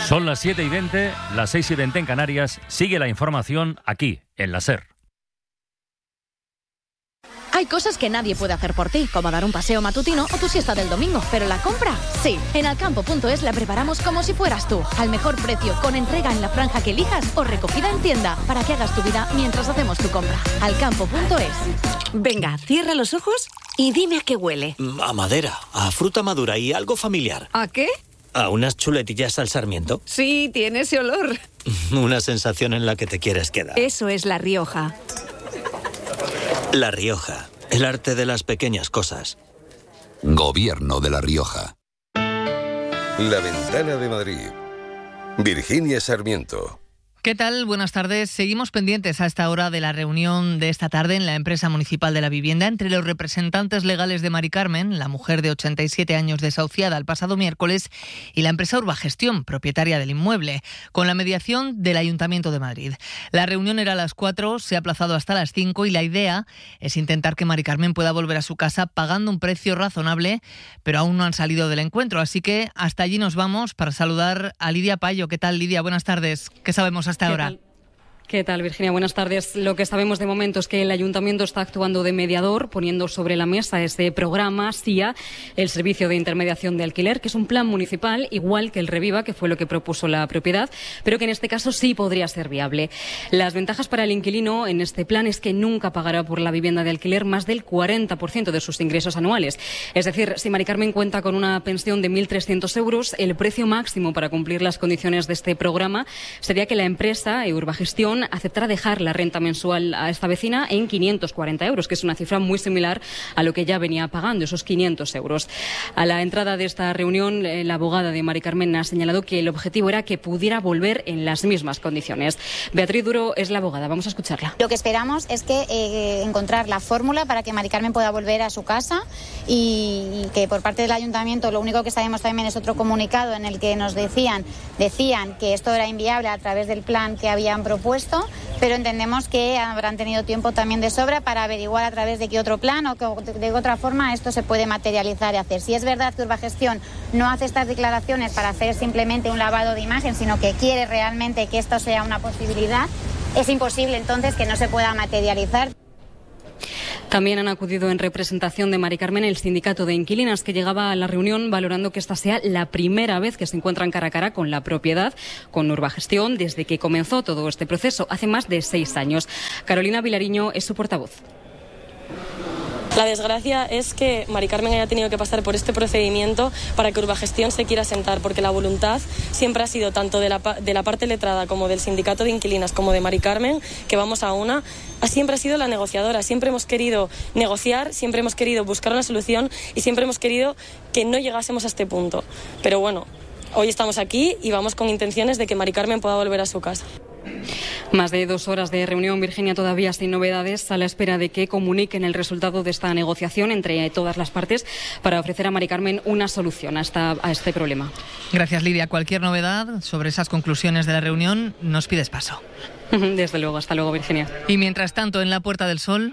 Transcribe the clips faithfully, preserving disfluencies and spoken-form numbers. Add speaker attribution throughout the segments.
Speaker 1: Son las siete y veinte, las seis y veinte en Canarias. Sigue la información aquí, en la SER.
Speaker 2: Hay cosas que nadie puede hacer por ti, como dar un paseo matutino o tu siesta del domingo, pero la compra, sí. En alcampo punto es la preparamos como si fueras tú, al mejor precio, con entrega en la franja que elijas o recogida en tienda, para que hagas tu vida mientras hacemos tu compra. alcampo punto es.
Speaker 3: Venga, cierra los ojos y dime a qué huele.
Speaker 4: A madera, a fruta madura y algo familiar.
Speaker 3: ¿A qué?
Speaker 4: ¿A unas chuletillas al sarmiento?
Speaker 3: Sí, tiene ese olor.
Speaker 4: Una sensación en la que te quieres quedar.
Speaker 3: Eso es La Rioja.
Speaker 4: La Rioja, el arte de las pequeñas cosas.
Speaker 5: Gobierno de La Rioja.
Speaker 6: La Ventana de Madrid. Virginia Sarmiento.
Speaker 7: ¿Qué tal? Buenas tardes. Seguimos pendientes a esta hora de la reunión de esta tarde en la empresa municipal de la vivienda entre los representantes legales de Mari Carmen, la mujer de ochenta y siete años desahuciada el pasado miércoles, y la empresa Urbagestión, propietaria del inmueble, con la mediación del Ayuntamiento de Madrid. La reunión era a las cuatro, se ha aplazado hasta las cinco y la idea es intentar que Mari Carmen pueda volver a su casa pagando un precio razonable, pero aún no han salido del encuentro. Así que hasta allí nos vamos para saludar a Lidia Payo. ¿Qué tal, Lidia? Buenas tardes. ¿Qué sabemos hasta ahora?
Speaker 8: ¿Qué tal, Virginia? Buenas tardes. Lo que sabemos de momento es que el Ayuntamiento está actuando de mediador, poniendo sobre la mesa ese programa S I A, el Servicio de Intermediación de Alquiler, que es un plan municipal, igual que el Reviva, que fue lo que propuso la propiedad, pero que en este caso sí podría ser viable. Las ventajas para el inquilino en este plan es que nunca pagará por la vivienda de alquiler más del cuarenta por ciento de sus ingresos anuales. Es decir, si Mari Carmen cuenta con una pensión de mil trescientos euros, el precio máximo para cumplir las condiciones de este programa sería que la empresa Urbagestión aceptará dejar la renta mensual a esta vecina en quinientos cuarenta euros, que es una cifra muy similar a lo que ya venía pagando, esos quinientos euros. A la entrada de esta reunión, eh, la abogada de Mari Carmen ha señalado que el objetivo era que pudiera volver en las mismas condiciones. Beatriz Duro es la abogada, vamos a escucharla.
Speaker 9: Lo que esperamos es que eh, encontrar la fórmula para que Mari Carmen pueda volver a su casa y, y que por parte del Ayuntamiento, lo único que sabemos también es otro comunicado en el que nos decían, decían que esto era inviable a través del plan que habían propuesto, pero entendemos que habrán tenido tiempo también de sobra para averiguar a través de qué otro plan o que de otra forma esto se puede materializar y hacer. Si es verdad que Urbagestión no hace estas declaraciones para hacer simplemente un lavado de imagen, sino que quiere realmente que esto sea una posibilidad, es imposible entonces que no se pueda materializar.
Speaker 8: También han acudido en representación de Mari Carmen el sindicato de inquilinas, que llegaba a la reunión valorando que esta sea la primera vez que se encuentran cara a cara con la propiedad, con Urbagestión, desde que comenzó todo este proceso hace más de seis años. Carolina Vilariño es su portavoz.
Speaker 10: La desgracia es que Mari Carmen haya tenido que pasar por este procedimiento para que Urbagestión se quiera sentar, porque la voluntad siempre ha sido tanto de la, de la parte letrada como del sindicato de inquilinas como de Mari Carmen, que vamos a una, siempre ha sido la negociadora. Siempre hemos querido negociar, siempre hemos querido buscar una solución y siempre hemos querido que no llegásemos a este punto. Pero bueno, hoy estamos aquí y vamos con intenciones de que Mari Carmen pueda volver a su casa.
Speaker 8: Más de dos horas de reunión, Virginia, todavía sin novedades, a la espera de que comuniquen el resultado de esta negociación entre todas las partes para ofrecer a Mari Carmen una solución a, esta, a este problema.
Speaker 7: Gracias, Lidia. Cualquier novedad sobre esas conclusiones de la reunión, nos pides paso.
Speaker 8: Desde luego. Hasta luego, Virginia.
Speaker 7: Y mientras tanto, en la Puerta del Sol...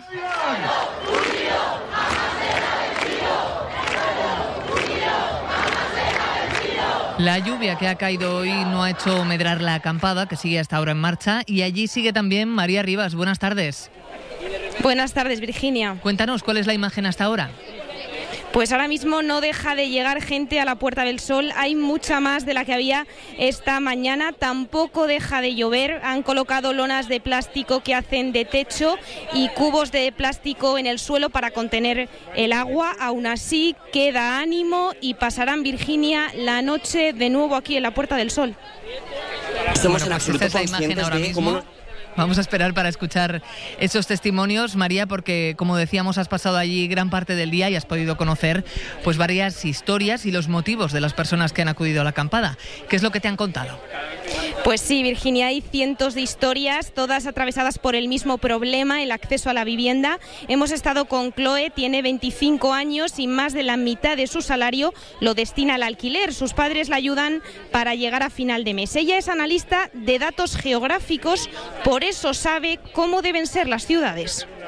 Speaker 7: La lluvia que ha caído hoy no ha hecho medrar la acampada, que sigue hasta ahora en marcha, y allí sigue también María Rivas. Buenas tardes.
Speaker 11: Buenas tardes, Virginia.
Speaker 7: Cuéntanos, ¿cuál es la imagen hasta ahora?
Speaker 11: Pues ahora mismo no deja de llegar gente a la Puerta del Sol, hay mucha más de la que había esta mañana, tampoco deja de llover, han colocado lonas de plástico que hacen de techo y cubos de plástico en el suelo para contener el agua, aún así queda ánimo y pasarán, Virginia, la noche de nuevo aquí en la Puerta del Sol.
Speaker 7: Somos bueno, pues esta es la imagen ahora mismo. Cómo... Vamos a esperar para escuchar esos testimonios, María, porque, como decíamos, has pasado allí gran parte del día y has podido conocer pues varias historias y los motivos de las personas que han acudido a la acampada. ¿Qué es lo que te han contado?
Speaker 11: Pues sí, Virginia, hay cientos de historias, todas atravesadas por el mismo problema, el acceso a la vivienda. Hemos estado con Chloe, tiene veinticinco años y más de la mitad de su salario lo destina al alquiler. Sus padres la ayudan para llegar a final de mes. Ella es analista de datos geográficos, por eso sabe cómo deben ser las ciudades.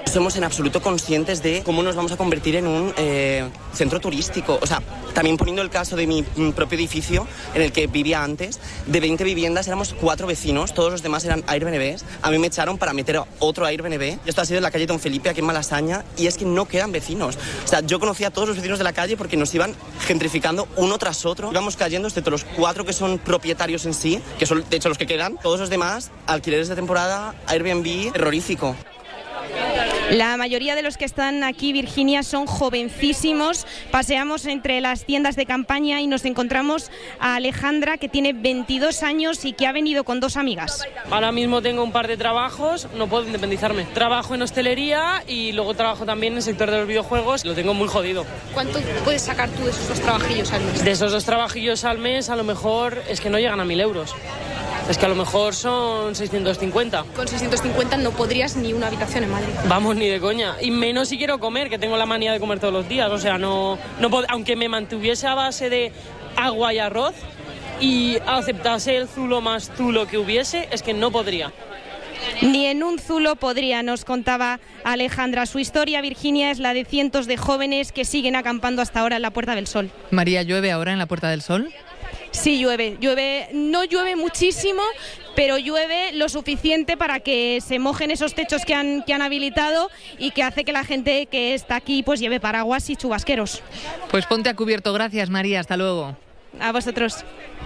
Speaker 12: somos en absoluto conscientes de cómo nos vamos a convertir en un eh, centro turístico. O sea, también poniendo el caso de mi propio edificio en el que vivía antes, de veinte viviendas éramos cuatro vecinos, todos los demás eran Airbnbs. A mí me echaron para meter otro Airbnb. Esto ha sido en la calle Don Felipe, aquí en Malasaña, y es que no quedan vecinos. O sea, yo conocía a todos los vecinos de la calle porque nos iban gentrificando uno tras otro. Íbamos cayendo, excepto los cuatro que son propietarios en sí, que son de hecho los que quedan. Todos los demás, alquileres de temporada, Airbnb, terrorífico.
Speaker 11: La mayoría de los que están aquí, Virginia, son jovencísimos. Paseamos entre las tiendas de campaña y nos encontramos a Alejandra, que tiene veintidós años y que ha venido con dos amigas.
Speaker 13: Ahora mismo tengo un par de trabajos, no puedo independizarme. Trabajo en hostelería y luego trabajo también en el sector de los videojuegos. Lo tengo muy jodido.
Speaker 11: ¿Cuánto puedes sacar tú de esos dos trabajillos al mes?
Speaker 13: De esos dos trabajillos al mes, a lo mejor es que no llegan a mil euros. Es que a lo mejor son seiscientos cincuenta.
Speaker 11: Con seiscientos cincuenta no podrías ni una habitación en Madrid.
Speaker 13: Vamos, ni de coña. Y menos si quiero comer, que tengo la manía de comer todos los días. O sea, no, no pod- aunque me mantuviese a base de agua y arroz y aceptase el zulo más zulo que hubiese, es que no podría.
Speaker 11: Ni en un zulo podría, nos contaba Alejandra. Su historia, Virginia, es la de cientos de jóvenes que siguen acampando hasta ahora en la Puerta del Sol.
Speaker 7: María, ¿llueve ahora en la Puerta del Sol?
Speaker 11: Sí, llueve, llueve, no llueve muchísimo, pero llueve lo suficiente para que se mojen esos techos que han, que han habilitado y que hace que la gente que está aquí pues lleve paraguas y chubasqueros.
Speaker 7: Pues ponte a cubierto. Gracias, María. Hasta luego.
Speaker 11: A vosotros.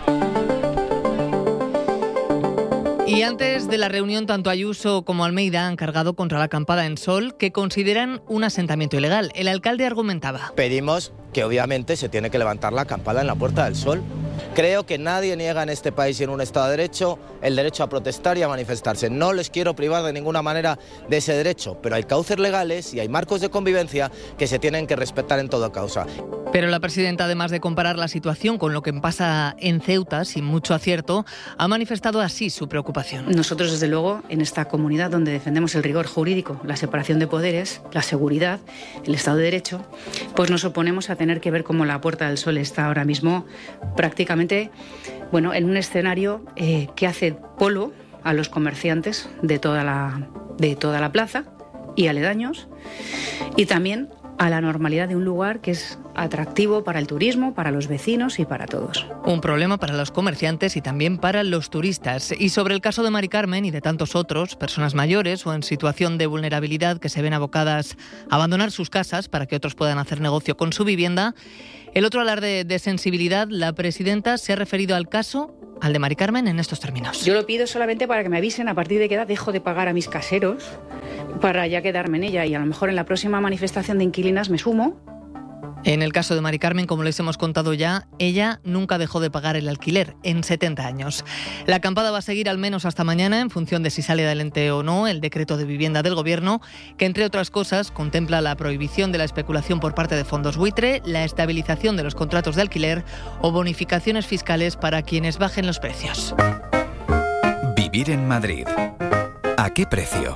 Speaker 7: Y antes de la reunión, tanto Ayuso como Almeida han cargado contra la acampada en Sol, que consideran un asentamiento ilegal. El alcalde argumentaba.
Speaker 14: Pedimos que obviamente se tiene que levantar la acampada en la Puerta del Sol. Creo que nadie niega en este país y en un Estado de Derecho el derecho a protestar y a manifestarse. No les quiero privar de ninguna manera de ese derecho, pero hay cauces legales y hay marcos de convivencia que se tienen que respetar en toda causa.
Speaker 7: Pero la presidenta, además de comparar la situación con lo que pasa en Ceuta, sin mucho acierto, ha manifestado así su preocupación.
Speaker 15: Nosotros, desde luego, en esta comunidad donde defendemos el rigor jurídico, la separación de poderes, la seguridad, el Estado de Derecho, pues nos oponemos a tener que ver cómo la Puerta del Sol está ahora mismo prácticamente, bueno, en un escenario eh, que hace polo a los comerciantes de toda la, de toda la plaza y aledaños, y también a la normalidad de un lugar que es atractivo para el turismo, para los vecinos y para todos.
Speaker 7: Un problema para los comerciantes y también para los turistas. Y sobre el caso de Mari Carmen y de tantos otros, personas mayores o en situación de vulnerabilidad que se ven abocadas a abandonar sus casas para que otros puedan hacer negocio con su vivienda, el otro alarde de sensibilidad, la presidenta se ha referido al caso, al de Mari Carmen, en estos términos.
Speaker 15: Yo lo pido solamente para que me avisen a partir de qué edad dejo de pagar a mis caseros para ya quedarme en ella, y a lo mejor en la próxima manifestación de inquilinas me sumo.
Speaker 7: En el caso de Mari Carmen, como les hemos contado ya, ella nunca dejó de pagar el alquiler en setenta años. La acampada va a seguir al menos hasta mañana, en función de si sale adelante o no el decreto de vivienda del Gobierno, que entre otras cosas contempla la prohibición de la especulación por parte de fondos buitre, la estabilización de los contratos de alquiler o bonificaciones fiscales para quienes bajen los precios.
Speaker 16: Vivir en Madrid. ¿A qué precio?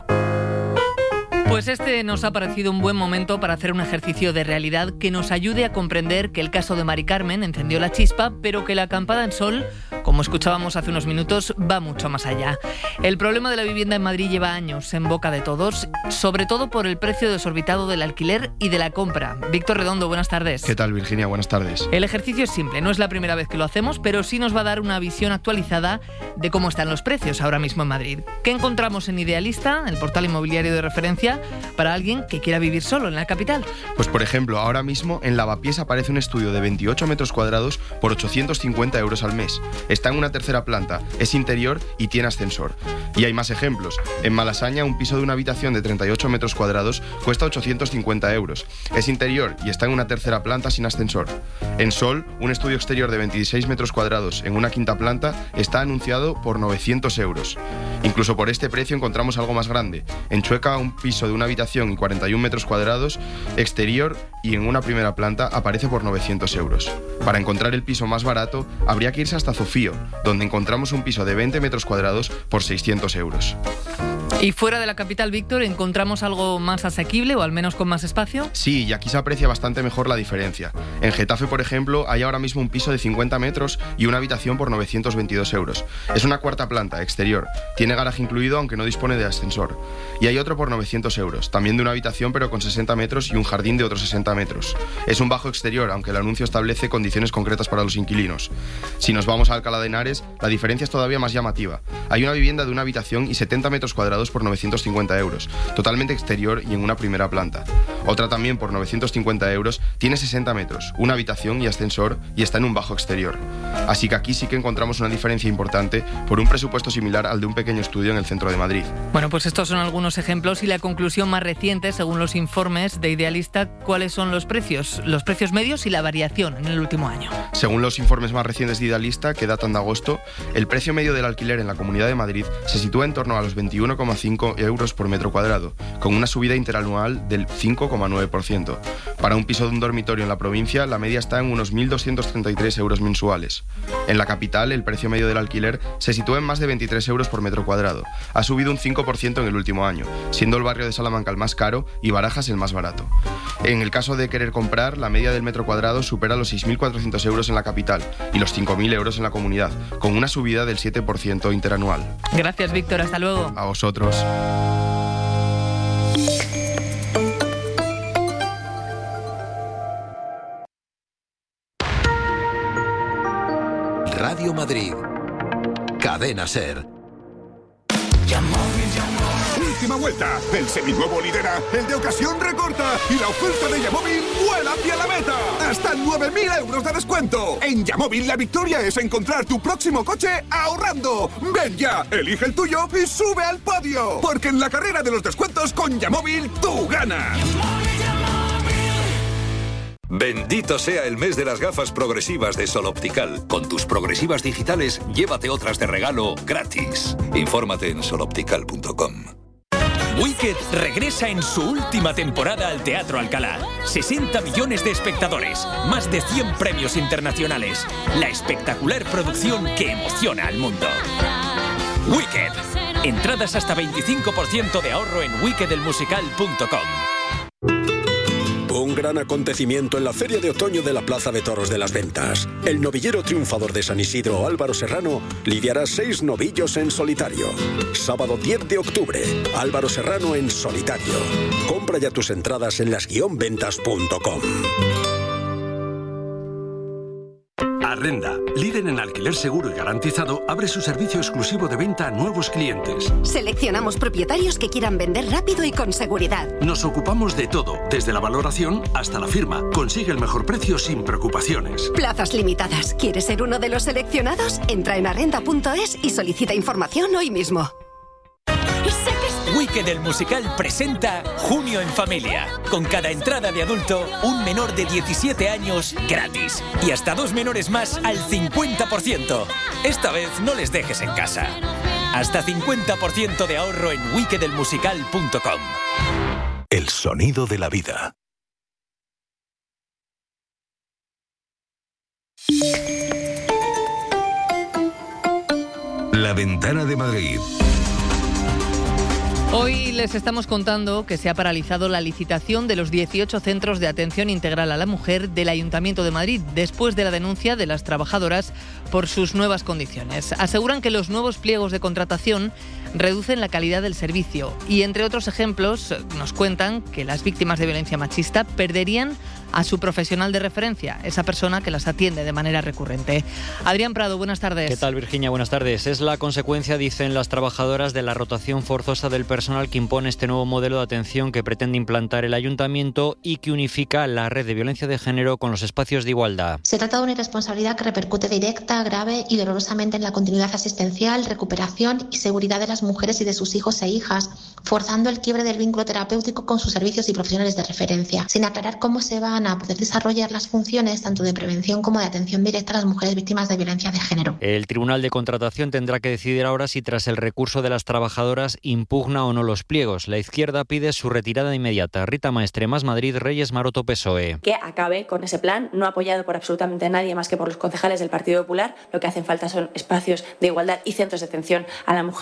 Speaker 7: Pues este nos ha parecido un buen momento para hacer un ejercicio de realidad que nos ayude a comprender que el caso de Mari Carmen encendió la chispa, pero que la acampada en Sol, como escuchábamos hace unos minutos, va mucho más allá. El problema de la vivienda en Madrid lleva años en boca de todos, sobre todo por el precio desorbitado del alquiler y de la compra. Víctor Redondo, buenas tardes.
Speaker 17: ¿Qué tal, Virginia? Buenas tardes.
Speaker 7: El ejercicio es simple, no es la primera vez que lo hacemos, pero sí nos va a dar una visión actualizada de cómo están los precios ahora mismo en Madrid. ¿Qué encontramos en Idealista, el portal inmobiliario de referencia, para alguien que quiera vivir solo en la capital?
Speaker 17: Pues por ejemplo, ahora mismo en Lavapiés aparece un estudio de veintiocho metros cuadrados por ochocientos cincuenta euros al mes. Está en una tercera planta, es interior y tiene ascensor. Y hay más ejemplos. En Malasaña, un piso de una habitación de treinta y ocho metros cuadrados cuesta ochocientos cincuenta euros. Es interior y está en una tercera planta sin ascensor. En Sol, un estudio exterior de veintiséis metros cuadrados en una quinta planta está anunciado por novecientos euros. Incluso por este precio encontramos algo más grande. En Chueca, un piso de una habitación y cuarenta y un metros cuadrados, exterior y en una primera planta aparece por novecientos euros. Para encontrar el piso más barato, habría que irse hasta Zofío, donde encontramos un piso de veinte metros cuadrados por seiscientos novecientos euros.
Speaker 7: ¿Y fuera de la capital, Víctor, encontramos algo más asequible o al menos con más espacio?
Speaker 17: Sí, y aquí se aprecia bastante mejor la diferencia. En Getafe, por ejemplo, hay ahora mismo un piso de cincuenta metros y una habitación por novecientos veintidós euros. Es una cuarta planta, exterior. Tiene garaje incluido, aunque no dispone de ascensor. Y hay otro por novecientos euros, también de una habitación pero con sesenta metros y un jardín de otros sesenta metros. Es un bajo exterior, aunque el anuncio establece condiciones concretas para los inquilinos. Si nos vamos a Alcalá de Henares, la diferencia es todavía más llamativa. Hay una vivienda de una habitación y setenta metros cuadrados por novecientos cincuenta euros, totalmente exterior y en una primera planta. Otra también por novecientos cincuenta euros, tiene sesenta metros, una habitación y ascensor y está en un bajo exterior. Así que aquí sí que encontramos una diferencia importante por un presupuesto similar al de un pequeño estudio en el centro de Madrid.
Speaker 7: Bueno, pues estos son algunos ejemplos y la conclusión más reciente, según los informes de Idealista, ¿cuáles son los precios? Los precios medios y la variación en el último año.
Speaker 17: Según los informes más recientes de Idealista, que datan de agosto, el precio medio del alquiler en la Comunidad de Madrid se sitúa en torno a los veintiuno coma cinco euros por metro cuadrado, con una subida interanual del cinco coma nueve por ciento. Para un piso de un dormitorio en la provincia, la media está en unos mil doscientos treinta y tres euros mensuales. En la capital, el precio medio del alquiler se sitúa en más de veintitrés euros por metro cuadrado. Ha subido un cinco por ciento en el último año, siendo el barrio de Salamanca el más caro y Barajas el más barato. En el caso de querer comprar, la media del metro cuadrado supera los seis mil cuatrocientos euros en la capital y los cinco mil euros en la comunidad, con una subida del siete por ciento interanual.
Speaker 7: Gracias, Víctor. Hasta luego.
Speaker 17: A vosotros.
Speaker 5: Radio Madrid. Cadena SER.
Speaker 18: Última vuelta. El seminuevo lidera, el de ocasión recorta y la oferta de Yamóvil vuela hacia la meta. Hasta nueve mil euros de descuento. En Yamóvil la victoria es encontrar tu próximo coche ahorrando. Ven ya, elige el tuyo y sube al podio. Porque en la carrera de los descuentos con Yamóvil tú ganas.
Speaker 19: Bendito sea el mes de las gafas progresivas de Sol Optical. Con tus progresivas digitales, llévate otras de regalo gratis. Infórmate en sol optical punto com.
Speaker 20: Wicked regresa en su última temporada al Teatro Alcalá. sesenta millones de espectadores, más de cien premios internacionales. La espectacular producción que emociona al mundo. Wicked. Entradas hasta veinticinco por ciento de ahorro en wicked el musical punto com.
Speaker 21: Un gran acontecimiento en la Feria de Otoño de la Plaza de Toros de las Ventas. El novillero triunfador de San Isidro, Álvaro Serrano, lidiará seis novillos en solitario. Sábado diez de octubre, Álvaro Serrano en solitario. Compra ya tus entradas en las guion ventas punto com.
Speaker 22: Arrenda, líder en alquiler seguro y garantizado, abre su servicio exclusivo de venta a nuevos clientes.
Speaker 3: Seleccionamos propietarios que quieran vender rápido y con seguridad.
Speaker 22: Nos ocupamos de todo, desde la valoración hasta la firma. Consigue el mejor precio sin preocupaciones.
Speaker 3: Plazas limitadas. ¿Quieres ser uno de los seleccionados? Entra en arrenda punto es y solicita información hoy mismo.
Speaker 20: Wicked el musical presenta Junio en Familia. Con cada entrada de adulto, un menor de diecisiete años gratis. Y hasta dos menores más al cincuenta por ciento. Esta vez no les dejes en casa. Hasta cincuenta por ciento de ahorro en wicked el musical punto com.
Speaker 19: El sonido de la vida. La Ventana de Madrid.
Speaker 7: Hoy les estamos contando que se ha paralizado la licitación de los dieciocho centros de atención integral a la mujer del Ayuntamiento de Madrid después de la denuncia de las trabajadoras por sus nuevas condiciones. Aseguran que los nuevos pliegos de contratación reducen la calidad del servicio y, entre otros ejemplos, nos cuentan que las víctimas de violencia machista perderían a su profesional de referencia, esa persona que las atiende de manera recurrente. Adrián Prado, buenas tardes.
Speaker 23: ¿Qué tal, Virginia? Buenas tardes. Es la consecuencia, dicen las trabajadoras, de la rotación forzosa del personal que impone este nuevo modelo de atención que pretende implantar el Ayuntamiento y que unifica la red de violencia de género con los espacios de igualdad.
Speaker 24: Se trata de una irresponsabilidad que repercute directa, grave y dolorosamente en la continuidad asistencial, recuperación y seguridad de las mujeres y de sus hijos e hijas, forzando el quiebre del vínculo terapéutico con sus servicios y profesionales de referencia, sin aclarar cómo se van a poder desarrollar las funciones tanto de prevención como de atención directa a las mujeres víctimas de violencia de género.
Speaker 23: El Tribunal de Contratación tendrá que decidir ahora si, tras el recurso de las trabajadoras, impugna o no los pliegos. La izquierda pide su retirada inmediata. Rita Maestre, Más Madrid, Reyes Maroto, P S O E.
Speaker 25: Que acabe con ese plan, no apoyado por absolutamente nadie más que por los concejales del Partido Popular. Lo que hacen falta son espacios de igualdad y centros de atención a la mujer que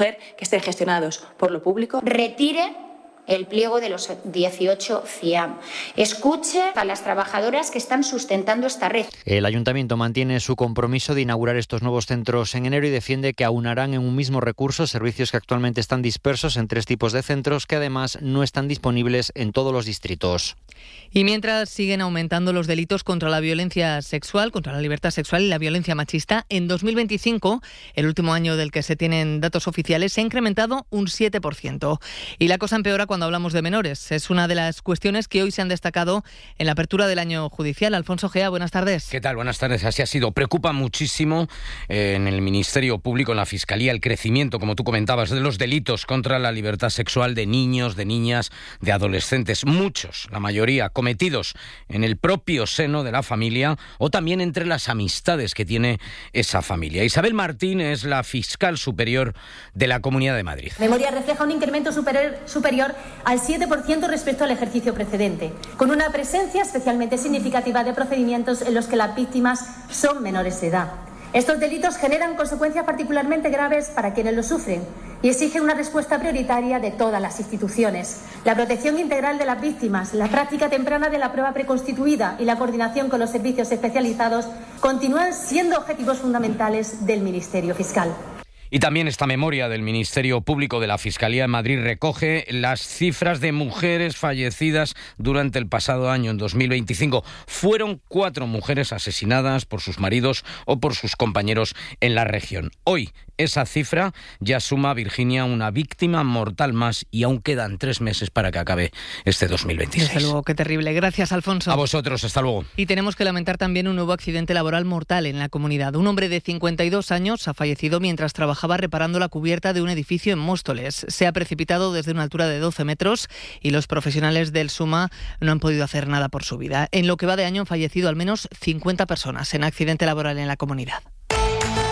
Speaker 25: que estén gestionados por lo público.
Speaker 1: Retire el pliego de los dieciocho C I A M. Escuche a las trabajadoras que están sustentando esta red.
Speaker 23: El ayuntamiento mantiene su compromiso de inaugurar estos nuevos centros en enero y defiende que aunarán en un mismo recurso servicios que actualmente están dispersos en tres tipos de centros que además no están disponibles en todos los distritos.
Speaker 7: Y mientras siguen aumentando los delitos contra la violencia sexual, contra la libertad sexual y la violencia machista, en dos mil veinticinco, el último año del que se tienen datos oficiales, se ha incrementado un siete por ciento. Y la cosa empeora cuando hablamos de menores. Es una de las cuestiones que hoy se han destacado en la apertura del año judicial. Alfonso Gea, buenas tardes.
Speaker 2: ¿Qué tal? Buenas tardes. Así ha sido. Preocupa muchísimo eh, en el Ministerio Público, en la Fiscalía, el crecimiento, como tú comentabas, de los delitos contra la libertad sexual de niños, de niñas, de adolescentes. Muchos, la mayoría, cometidos en el propio seno de la familia o también entre las amistades que tiene esa familia. Isabel Martín es la fiscal superior de la Comunidad de Madrid.
Speaker 4: La memoria refleja un incremento superior, superior al siete por ciento respecto al ejercicio precedente, con una presencia especialmente significativa de procedimientos en los que las víctimas son menores de edad. Estos delitos generan consecuencias particularmente graves para quienes los sufren y exigen una respuesta prioritaria de todas las instituciones. La protección integral de las víctimas, la práctica temprana de la prueba preconstituida y la coordinación con los servicios especializados continúan siendo objetivos fundamentales del Ministerio Fiscal.
Speaker 2: Y también esta memoria del Ministerio Público de la Fiscalía de Madrid recoge las cifras de mujeres fallecidas durante el pasado año, en dos mil veinticinco. Fueron cuatro mujeres asesinadas por sus maridos o por sus compañeros en la región. Hoy esa cifra ya suma, Virginia, una víctima mortal más y aún quedan tres meses para que acabe este dos mil veintiséis.
Speaker 7: Desde luego, qué terrible. Gracias, Alfonso.
Speaker 2: A vosotros, hasta luego.
Speaker 7: Y tenemos que lamentar también un nuevo accidente laboral mortal en la comunidad. Un hombre de cincuenta y dos años ha fallecido mientras trabajaba reparando la cubierta de un edificio en Móstoles. Se ha precipitado desde una altura de doce metros y los profesionales del SUMA no han podido hacer nada por su vida. En lo que va de año han fallecido al menos cincuenta personas en accidente laboral en la comunidad.